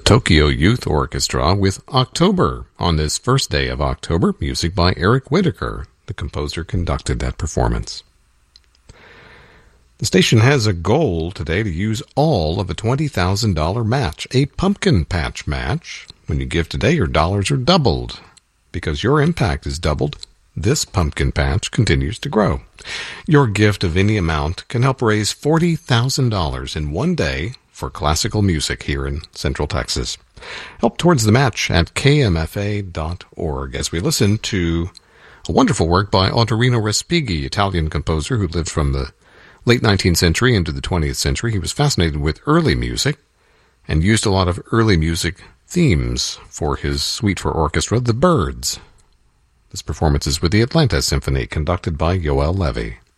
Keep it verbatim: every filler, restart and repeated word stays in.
Tokyo Youth Orchestra with October. On this first day of October, music by Eric Whitacre. The composer conducted that performance. The station has a goal today to use all of a twenty thousand dollars match, a pumpkin patch match. When you give today, your dollars are doubled. Because your impact is doubled, this pumpkin patch continues to grow. Your gift of any amount can help raise forty thousand dollars in one day for classical music here in Central Texas. Help towards the match at k m f a dot org as we listen to a wonderful work by Ottorino Respighi, Italian composer who lived from the late nineteenth century into the twentieth century. He was fascinated with early music and used a lot of early music themes for his suite for orchestra, The Birds. This performance is with the Atlanta Symphony, conducted by Yoel Levy.